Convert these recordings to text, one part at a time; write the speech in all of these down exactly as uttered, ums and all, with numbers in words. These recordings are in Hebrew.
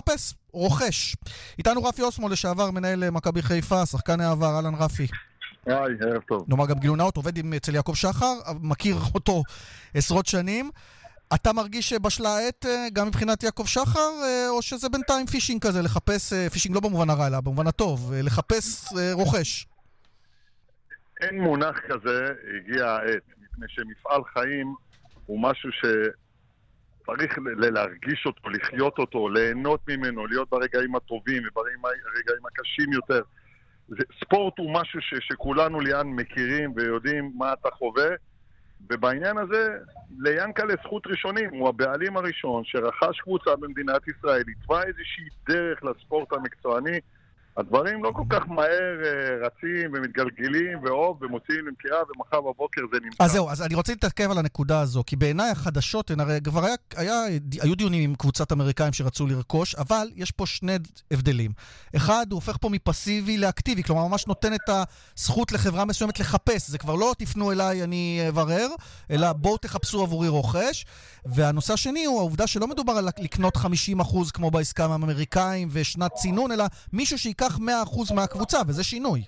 מחפש רוכש. איתנו רפי אוסמו, לשעבר מנהל מכבי חיפה, שחקן העבר. אהלן רפי. היי, ערב טוב. נאמר גם גילוי נאות, עובד עם אצל יעקב שחר, מכיר אותו עשרות שנים. אתה מרגיש שבשלה העת גם מבחינת יעקב שחר, או שזה בינתיים פישינג כזה, לחפש, פישינג לא במובן הרע, אלא במובן הטוב, לחפש רוכש? אין מונח כזה, הגיע העת, מפני שמפעל חיים הוא משהו שצריך להרגיש אותו, לחיות אותו, ליהנות ממנו, להיות ברגעים הטובים וברגעים הקשים יותר. ספורט הוא משהו ש, שכולנו ליאן מכירים ויודעים מה אתה חווה, ובעניין הזה ליאנקל'ה זכות ראשונים, הוא הבעלים הראשון שרכש קבוצה במדינת ישראל, התווה איזושהי דרך לספורט המקצועני. הדברים לא כל כך מהר רצים ומתגלגלים ואוב ומוציאים למכירה ומחר בבוקר זה נמצא. אז זהו, אז אני רוצה להתעכב על הנקודה הזו, כי בעיניי החדשות, הרי כבר היה, היה, היו דיונים עם קבוצת אמריקאים שרצו לרכוש, אבל יש פה שני הבדלים. אחד, הוא הופך פה מפסיבי לאקטיבי, כלומר ממש נותן את הזכות לחברה מסוימת לחפש, זה כבר לא תפנו אליי אני אברר, אלא בואו תחפשו עבורי רוכש, והנושא השני הוא העובדה שלא מדובר על לקנות חמישים אחוז כמו בעסקה עם האמריקאים ושנת צינון, אלא מישהו שיקח מאה אחוז מהקבוצה, וזה שינוי.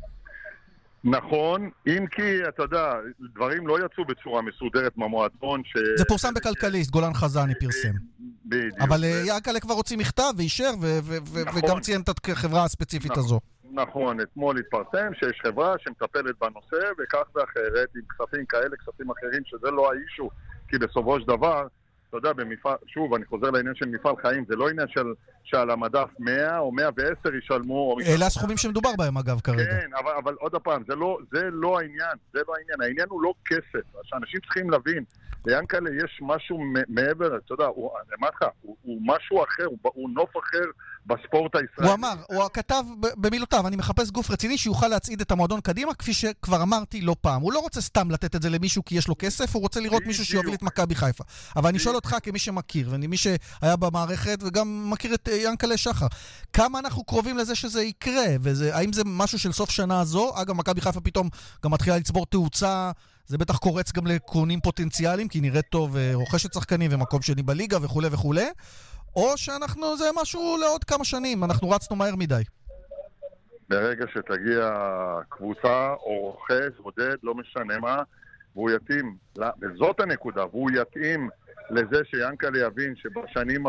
נכון, אם כי, אתה יודע, דברים לא יצאו בצורה מסודרת מהמועדון ש... זה פורסם בכלכליסט, גולן חזני פרסם. בדיוק. אבל יעקל'ה כבר הוציא מכתב ואישר, וגם ציין את החברה הספציפית הזו. נכון, אתמול התפרסם שיש חברה שמטפלת בנושא, וכך ואחרת, עם כספים כאלה, כספים אחרים, שזה לא האישו, כי בסופו של דבר, אתה יודע, במפעל, שוב, אני חוזר לעניין של מפעל חיים, זה לא עניין של, שעל המדף מאה או מאה ועשר ישלמו. אלה הסכומים שמדובר בהם, אגב, כרגע. כן, אבל, אבל עוד הפעם, זה לא, זה לא העניין, זה לא העניין. העניין הוא לא כסף. שאנשים צריכים להבין, ליאנקל'ה יש משהו מעבר, אתה יודע, הוא, אני אמר לך, הוא, הוא משהו אחר, הוא, הוא נוף אחר בספורט הישראלי. הוא אמר, הוא כתב במילותיו, אני מחפש גוף רציני שיוכל להצעיד את המועדון קדימה, כפי שכבר אמרתי לא פעם. הוא לא רוצה סתם לתת את זה למישהו כי יש לו כסף, הוא רוצה לראות מישהו שיוביל את מכבי חיפה. אבל אני שואל אותך כמי שמכיר, ומי שהיה במערכת וגם מכיר את יענקל'ה שחר, כמה אנחנו קרובים לזה שזה יקרה? והאם זה משהו של סוף שנה הזו? אגב, מכבי חיפה פתאום גם מתחילה לצבור תאוצה, זה בטח קורץ גם לקונים פוטנציאליים, כי נראית טוב רוכשת שחקנים ומקום שני בליגה וכו' וכו'. או שאנחנו, זה משהו לעוד כמה שנים, אנחנו רצנו מהר מדי. ברגע שתגיע קבוצה או רוכש, עודד, לא משנה מה, והוא יתאים, וזאת הנקודה, והוא יתאים לזה שיענקל'ה יבין שבשנים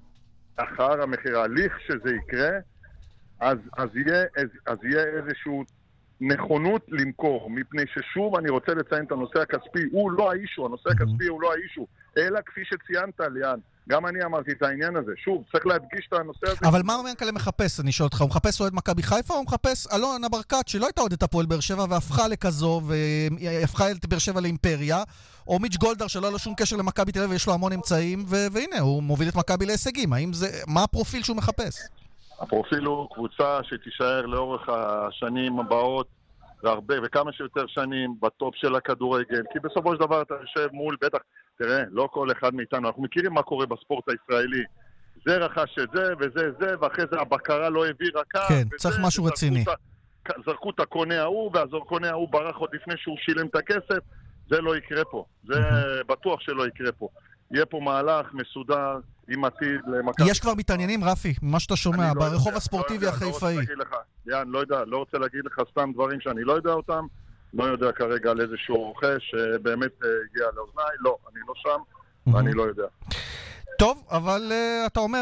אחר המחיר, הליך שזה יקרה, אז, אז, יהיה, אז, אז יהיה איזשהו נכונות למכור, מפני ששוב אני רוצה לציין את הנושא הכספי, הוא לא האישו, הנושא הכספי הוא לא האישו, אלא כפי שציינת, ליאן, גם אני אמרתי את העניין הזה. שוב, צריך להדגיש את הנושא הזה. אבל מה יענקל'ה מחפש? אני שואל אותך, הוא מחפש אוהד מכבי חיפה, או הוא מחפש אלונה ברקת, שלא הייתה אוהדת הפועל באר שבע, והפכה לכזו, והפכה את באר שבע לאימפריה, או מיץ' גולדהר, שלא היה לו שום קשר למכבי תל אביב, ויש לו המון אמצעים, והנה, הוא מוביל את מכבי להישגים. האם זה, מה הפרופיל שהוא מחפש? הפרופיל הוא קבוצה שתישאר לאורך השנים הבאות, והרבה, וכמה שיותר שנים בטופ של הכדורגל, כי בסופו של דבר אתה יושב מול, בטח, תראה, לא כל אחד מאיתנו, אנחנו מכירים מה קורה בספורט הישראלי, זה רכש את זה וזה זה, ואחרי זה הבקרה לא העבירה כאן, כן, צריך משהו רציני. זרקו את הקונה ההוא, והקונה ההוא ברח עוד לפני שהוא שילם את הכסף, זה לא יקרה פה, זה בטוח שלא יקרה פה. יהיה פה מהלך מסודר עם עתיד למכבי. יש כבר מתעניינים, רפי, ממה שאתה שומע, ברחוב הספורטיבי החיפאי. יאן, לא יודע, לא רוצה להגיד לך סתם דברים שאני לא יודע אותם, לא יודע כרגע על איזשהו רוכש שבאמת הגיע לאוזניי, לא, אני לא שם, ואני לא יודע. טוב, אבל אתה אומר,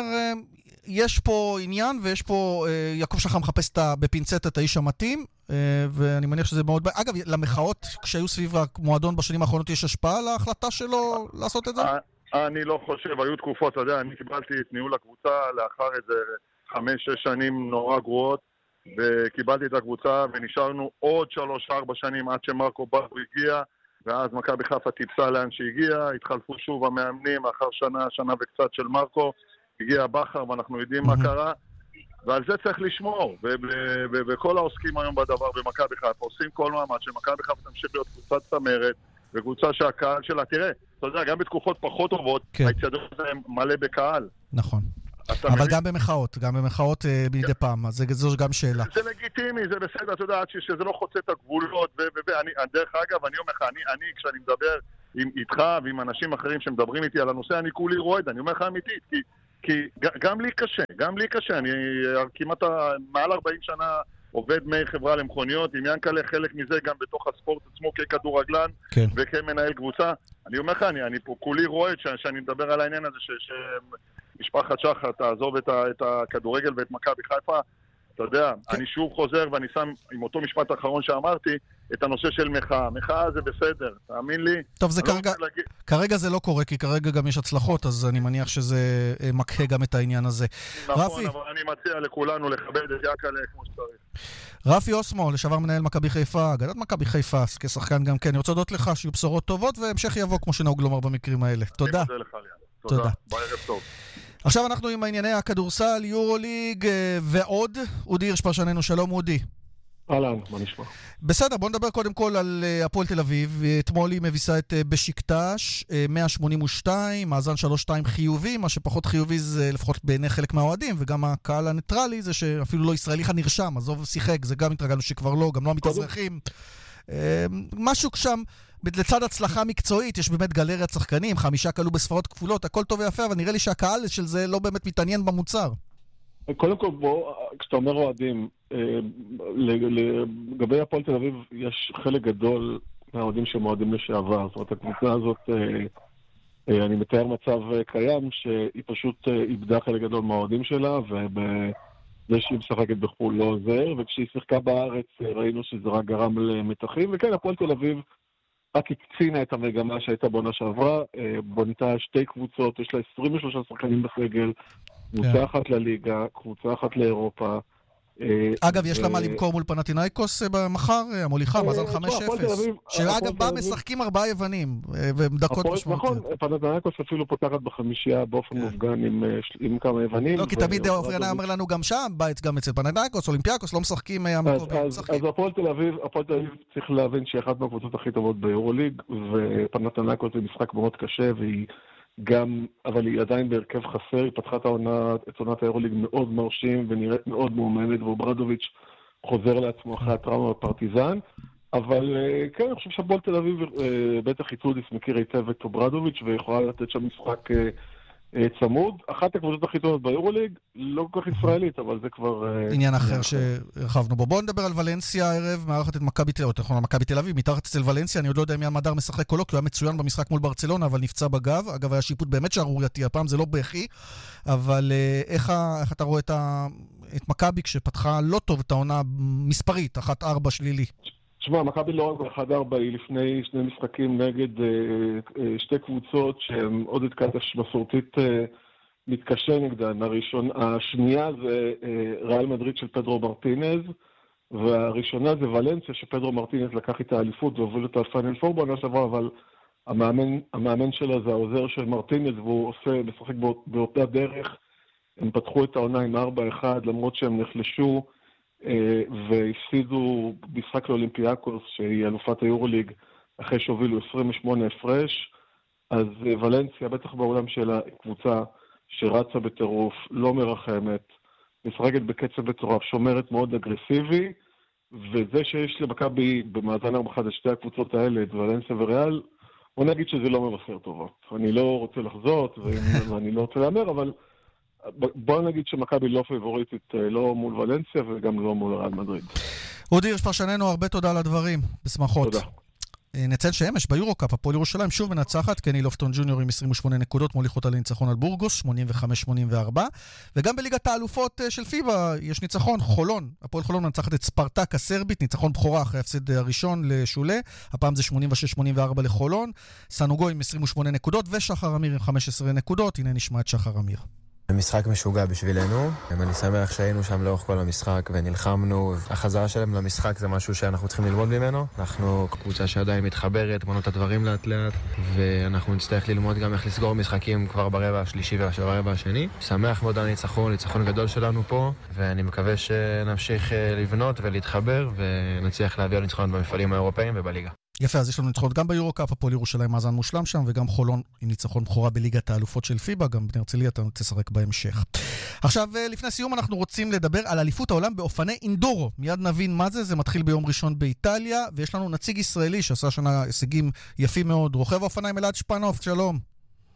יש פה עניין, ויש פה, יעקב שחר מחפש בפינצטה את האיש המתאים, ואני מניח שזה מאוד... אגב, למחאות, כשהיו סביב המועדון בשנים האחרונות, יש השפעה על ההחלטה שלו לעשות את זה? אני לא חושב, היו תקופות, אתה יודע, אני קיבלתי את ניהול הקבוצה לאחר איזה חמש, שש שנים נורא גרועות, וקיבלתי את הקבוצה ונשארנו עוד שלוש, ארבע שנים עד שמרקו באו הגיע, ואז מכבי חיפה טיפסה לאן שהגיע, התחלפו שוב המאמנים אחר שנה, שנה וקצת של מרקו, הגיע בחר ואנחנו יודעים מה קרה, ועל זה צריך לשמור, וכל העוסקים היום בדבר במכבי חיפה עושים כל מאמץ שמכבי חיפה תמשיך להיות קבוצת צמרת, וקבוצה שהקהל שלה, תראה, אתה יודע, גם בתקופות פחות טובות, האצטדיון הזה מלא בקהל. נכון. אבל גם במחאות, גם במחאות מדי פעם, אז זו גם שאלה. זה לגיטימי, זה בסדר, אתה יודע, שזה לא חוצה את הגבולות, ודרך אגב, אני אומר לך, אני, כשאני מדבר איתך ועם אנשים אחרים שמדברים איתי על הנושא, אני כולי רועד, אני אומר לך אמיתית, כי גם לי קשה, גם לי קשה, אני כמעט מעל ארבעים שנה עובד מחברה למכוניות, עם ינקלה חלק מזה גם בתוך הספורט עצמו ככדורגלן כן. וכמנהל קבוצה. אני אומר לך, אני, אני פה כולי רואה ש, שאני מדבר על העניין הזה, שמשפחת שחר תעזוב את, ה, את הכדורגל ואת מכבי חיפה. אתה יודע, כן. אני שוב חוזר ואני שם עם אותו משפט האחרון שאמרתי, את הנושא של מחאה. מחאה זה בסדר, תאמין לי. טוב, זה כרגע, לא להגיד... כרגע זה לא קורה, כי כרגע גם יש הצלחות, אז אני מניח שזה מקהה גם את העניין הזה. נכון, רפי... אבל אני מציע לכולנו לכבד את יקלה כמו שצריך. רפי אוסמו, לשעבר מנהל מכבי חיפה, אגדת מכבי חיפה, כשחקן גם כן. אני רוצה להודות לך שיהיו בשורות טובות, והמשך יבוא כמו שנהוג לומר במקרים האלה. תודה. אני מודה לך, ליאן. תודה. תודה. בערב טוב. עכשיו אנחנו עם הענייני הכדורסל, יורוליג ועוד. אודי הירש פרשננו, שלום אודי. אהלן, מה נשמע? בסדר, בוא נדבר קודם כל על הפועל תל אביב. אתמול היא מביסה את בשיקטש, מאה שמונים ושתיים, מאזן שלוש שתיים חיובי, מה שפחות חיובי זה לפחות בעיני חלק מהאוהדים, וגם הקהל הניטרלי זה שאפילו לא ישראלי אחד נרשם, עזוב שיחק, זה גם התרגלנו שכבר לא, גם לא המתאזרחים. משהו שם, לצד הצלחה מקצועית, יש באמת גלריית שחקנים, חמישה קלו בספרות כפולות, הכל טוב ויפה, אבל נראה לי שהקהל של זה לא באמת מתעניין במוצר. קודם כל, בוא, כשאתה אומר אוהדים, לגבי הפועל תל אביב יש חלק גדול מהאוהדים שמועדים לשעבר. זאת אומרת, הקבוצה הזאת, אני מתאר מצב קיים, שהיא פשוט איבדה חלק גדול מהאוהדים שלה, ובזה שהיא משחקת בחו"ל לא עוזר, וכשהיא שיחקה בארץ ראינו שזה רק גרם למתחים, וכן, הפועל תל אביב רק הקצינה את המגמה שהייתה בעונה שעברה, בנתה שתי קבוצות, יש לה עשרים ושלושה שחקנים בסגל, קבוצה אחת לליגה, קבוצה אחת לאירופה. אגב, יש לה מה למכור מול פנתינייקוס במחר, המוליכה, מאזן חמש אפס. שאגב, בה משחקים ארבעה יוונים, ודקות משמעותיות. נכון, פנתינייקוס אפילו פותחת בחמישייה באופן מופגן עם כמה יוונים. לא, כי תמיד אופרנה אומר לנו גם שם, גם אצל פנתינייקוס, אולימפיאקוס, לא משחקים המקובים. אז הפועל תל אביב, הפועל תל אביב צריך להבין שהיא אחת מהקבוצות הכי טובות ביורוליג, ופנתינייקוס זה משחק מאוד קשה, והיא גם, אבל היא עדיין בהרכב חסר, היא פתחה את העונה, את עונת היורוליג מאוד מרשים ונראית מאוד מאומנת, ואוברדוביץ' חוזר לעצמו אחרי הטראומה בפרטיזן, אבל כן, אני חושב שהפועל תל אביב, בטח איצודיס מכיר היטב את אוברדוביץ' ויכולה לתת שם משחק צמוד. אחת הקבוצות הכי טובות ביורוליג, לא כל כך ישראלית, אבל זה כבר עניין אחר שהרחבנו בו. בואו נדבר על ולנסיה הערב, מארחת את מכבי תל אביב, נכון, מכבי תל אביב, מתארחת אצל ולנסיה, אני עוד לא יודע אם ינמדר משחק או לא, כי הוא היה מצוין במשחק מול ברצלונה, אבל נפצע בגב. אגב, היה שיפוט באמת שערורייתי הפעם, זה לא בכי, אבל איך, איך אתה רואה את, ה, את מכבי כשפתחה לא טוב את העונה מספרית, אחת ארבע שלילי? תשמע, מכבי לא רק ב-אחד ארבע, היא לפני שני משחקים נגד אה, אה, שתי קבוצות שהן עוד את קטש מסורתית אה, מתקשה נגדן. הראשון, השנייה זה אה, ריאל מדריד של פדרו מרטינז, והראשונה זה ולנסיה שפדרו מרטינז לקח איתה אליפות והוביל אותה לפיינל פור בעונה שעברה, אבל המאמן, המאמן שלה זה העוזר של מרטינז, והוא עושה, משחק באות, באותה דרך. הם פתחו את העונה עם ארבע אחד, למרות שהם נחלשו, והפסידו משחק לאולימפיאקוס שהיא אלופת היורוליג אחרי שהובילו עשרים ושמונה הפרש. אז ולנסיה בטח בעולם שלה קבוצה שרצה בטירוף, לא מרחמת, משחקת בקצב בצורף, שומרת מאוד אגרסיבי, וזה שיש למכבי במאזן ארבע אחד שתי הקבוצות האלה, את ולנסיה וריאל, בוא נגיד שזה לא מבשר טובות. אני לא רוצה לחזות ואני לא רוצה לאמר, אבל בוא נגיד שמכבי לא פייבוריטית, לא מול ולנסיה וגם לא מול ריאל מדריד. אודי הירש פרשננו, הרבה תודה על הדברים, בשמחות. תודה. נציין שאמש ביורוקאפ, הפועל ירושלים שוב מנצחת, קני לופטון ג'וניור עם עשרים ושמונה נקודות, מוליך אותה לניצחון על בורגוס, שמונים וחמש שמונים וארבע, וגם בליגת האלופות של פיבה יש ניצחון, חולון, הפועל חולון מנצחת את ספרטק הסרבית, ניצחון בכורה אחרי ההפסד הראשון לשולה, הפעם זה שמונים ושש שמונים וארבע לחולון, סנוגו עם עשרים ושמונה נקודות, ושחר אמיר עם חמש עשרה נקודות, הנה נשמע את שחר אמיר. משחק משוגע בשבילנו, אני שמח שהיינו שם לאורך כל המשחק ונלחמנו. החזרה שלהם למשחק זה משהו שאנחנו צריכים ללמוד ממנו. אנחנו קבוצה שעדיין מתחברת, בנו את הדברים לאט לאט, ואנחנו נצטרך ללמוד גם איך לסגור משחקים כבר ברבע השלישי וברבע השני. שמח מאוד על הניצחון, ניצחון גדול שלנו פה, ואני מקווה שנמשיך לבנות ולהתחבר ונצליח להביא ניצחון במפעלים האירופאים ובליגה. יפה, אז יש לנו ניצחונות גם ביורוקאפ, הפועל ירושלים מאזן מושלם שם, וגם חולון עם ניצחון בכורה בליגת האלופות של פיבה, גם בני הרצליה אתה תשחק בהמשך. עכשיו, לפני סיום אנחנו רוצים לדבר על אליפות העולם באופני אינדורו. מיד נבין מה זה, זה מתחיל ביום ראשון באיטליה, ויש לנו נציג ישראלי שעשה שנה הישגים יפים מאוד. רוכב האופניים אלעד שפנוף, שלום.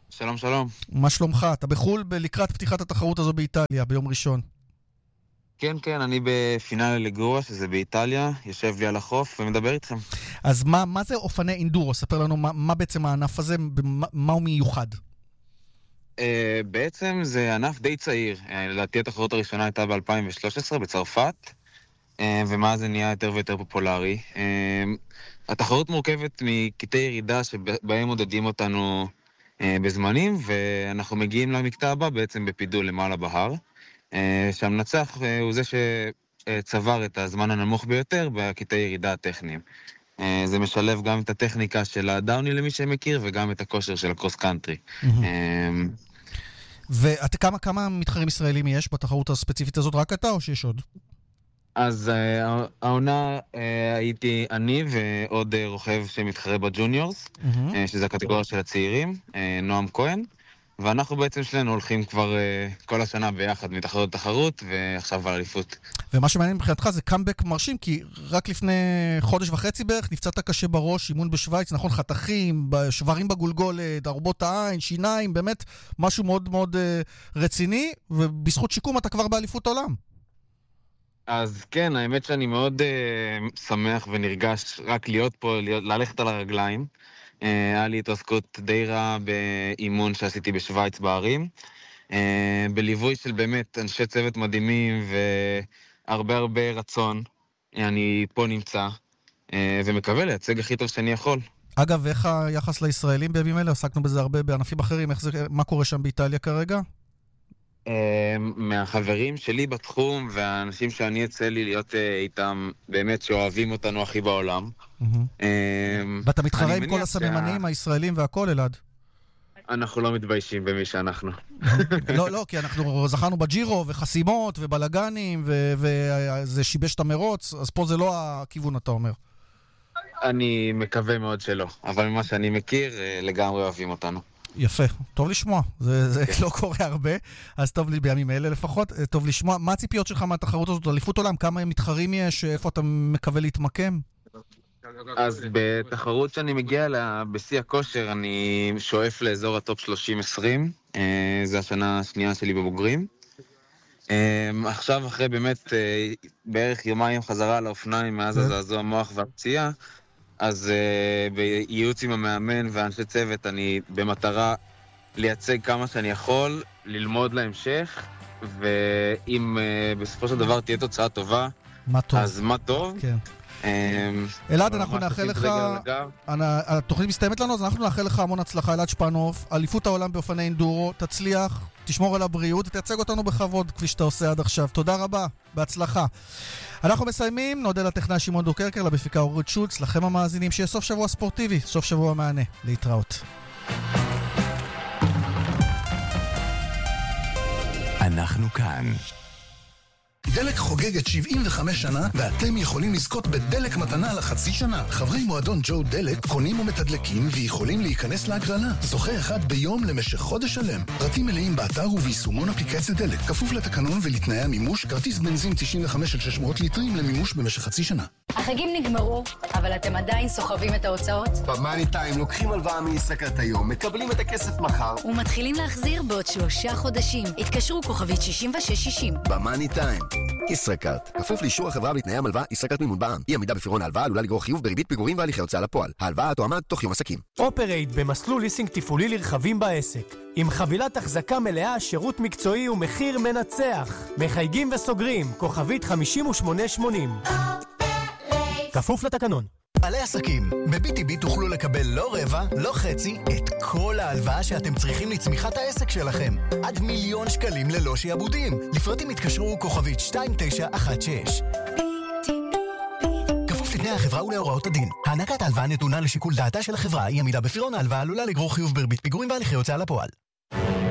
שלום, שלום. מה שלומך? אתה בחול לקראת פתיחת התחרות הזו באיטליה, ביום ראשון. כן, כן, אני בפינאלי ליגורה, שזה באיטליה, יושב לי על החוף ומדבר איתכם. אז מה, מה זה אופני אינדורו? ספר לנו מה, מה בעצם הענף הזה, מה, מה הוא מיוחד? Uh, בעצם זה ענף די צעיר. Uh, לדעתי התחרות הראשונה הייתה ב-אלפיים ושלוש עשרה בצרפת, uh, ומאז זה נהיה יותר ויותר פופולרי. Uh, התחרות מורכבת מקטעי ירידה שבהם מודדים אותנו uh, בזמנים, ואנחנו מגיעים למקטע הבא בעצם בפידול למעלה בהר. Uh, שהמנצח uh, הוא זה שצבר את הזמן הנמוך ביותר בקטעי ירידה הטכניים. Uh, זה משלב גם את הטכניקה של הדאוני למי שמכיר, וגם את הכושר של הקרוס קאנטרי. Mm-hmm. Uh, וכמה כמה מתחרים ישראלים יש בתחרות הספציפית הזאת? רק אתה או שיש עוד? אז uh, העונה uh, הייתי אני ועוד uh, רוכב שמתחרה בג'וניורס, mm-hmm. uh, שזה הקטגוריה של הצעירים, uh, נועם כהן, ואנחנו בעצם שלנו הולכים כבר uh, כל השנה ביחד מתחרות לתחרות, ועכשיו על אליפות. ומה שמעניין מבחינתך זה קאמבק מרשים, כי רק לפני חודש וחצי בערך נפצעת קשה בראש, אימון בשוויץ, נכון, חתכים, שברים בגולגולת, ערבות העין, שיניים, באמת משהו מאוד מאוד uh, רציני, ובזכות שיקום אתה כבר באליפות העולם. אז כן, האמת שאני מאוד uh, שמח ונרגש רק להיות פה, להיות, ללכת על הרגליים. Uh, היה לי התעסקות די רעה באימון שעשיתי בשוויץ בערים, uh, בליווי של באמת אנשי צוות מדהימים והרבה הרבה רצון. אני פה נמצא uh, ומקווה לייצג הכי טוב שאני יכול. אגב, איך היחס לישראלים בימים אלה? עסקנו בזה הרבה בענפים אחרים. איך זה, מה קורה שם באיטליה כרגע? מהחברים שלי בתחום והאנשים שאני יצא לי להיות איתם באמת שאוהבים אותנו הכי בעולם. ואתה מתחרה עם כל הסממנים הישראלים והכל, אלעד? אנחנו לא מתביישים במי שאנחנו. לא, לא, כי אנחנו זכרנו בג'ירו וחסימות ובלגנים וזה שיבש את המרוץ, אז פה זה לא הכיוון, אתה אומר. אני מקווה מאוד שלא, אבל ממה שאני מכיר לגמרי אוהבים אותנו. יפה, טוב לשמוע, זה, זה לא קורה הרבה, אז טוב לי בימים אלה לפחות, טוב לשמוע. מה הציפיות שלך מהתחרות הזאת? אליפות עולם, כמה מתחרים יש, איפה אתה מקווה להתמקם? אז בתחרות שאני מגיע אליה, בשיא הכושר, אני שואף לאזור הטופ שלושים עשרים, זה השנה השנייה שלי בבוגרים. עכשיו אחרי באמת בערך יומיים חזרה לאופניים, מאז הזעזוע המוח והפציעה, אז uh, בייעוץ עם המאמן ואנשי צוות אני במטרה לייצג כמה שאני יכול, ללמוד להמשך, ואם uh, בסופו של דבר תהיה תוצאה טובה, מה טוב. אז מה טוב. כן. אלעד, אנחנו נאחל לך, התוכנית מסתיימת לנו, אז אנחנו נאחל לך המון הצלחה, אלעד שפנוב, אליפות העולם באופני אינדורו, תצליח, תשמור על הבריאות ותייצג אותנו בכבוד, כפי שאתה עושה עד עכשיו. תודה רבה, בהצלחה. אנחנו מסיימים, נודה לטכנאי שמעון דוקרקר, למפיקה אורית שולץ, לכם המאזינים, שיהיה סוף שבוע ספורטיבי, סוף שבוע מענה, להתראות. אנחנו כאן. דלק חוגגת שבעים וחמש שנה, ואתם יכולים לזכות בדלק מתנה לחצי שנה. חברי מועדון ג'ו דלק קונים ומתדלקים ויכולים להיכנס להגרלה. זוכה אחד ביום למשך חודש שלם. פרטים מלאים באתר וביישומון אפליקציית דלק. כפוף לתקנון ולתנאי המימוש, כרטיס בנזין תשעים וחמש של שש מאות ליטרים למימוש במשך חצי שנה. החגים נגמרו, אבל אתם עדיין סוחבים את ההוצאות? במאני טיים לוקחים הלוואה מישראכרט היום, מקבלים את הכסף מחר ומתחילים להחזיר בעוד שלושה חודשים. התקשרו כוכבית שישים ושש שישים. במאני טיים ישראכרט, כפוף לאישור החברה ולתנאי המלווה. ישראכרט מימון בע"מ. אי עמידה בפירעון ההלוואה עלולה לגרור חיוב בריבית פיגורים והליכי הוצאה לפועל. ההלוואה תועמד תוך יום עסקים. אופרייט במסלול ליסינג תפעולי לרכבים בעסק. עם חבילת החזקה מלאה, שירות מקצועי ומחיר מנצח. מחייגים וסוגרים, כוכבית חמישים ושמונה שמונים. כפוף לתקנון. בעלי עסקים, ב-בי טי בי תוכלו לקבל לא רבע, לא חצי, את כל ההלוואה שאתם צריכים לצמיחת העסק שלכם. עד מיליון שקלים ללא שיעבודים. לפרטים התקשרו כוכבית שתיים תשע אחת שש. כפוף לתנאי החברה ולהוראות הדין. הענקת ההלוואה נתונה לשיקול דעתה של החברה, היא עמידה בפירעון ההלוואה עלולה לגרור חיוב בריבית פיגורים והליכי הוצאה לפועל.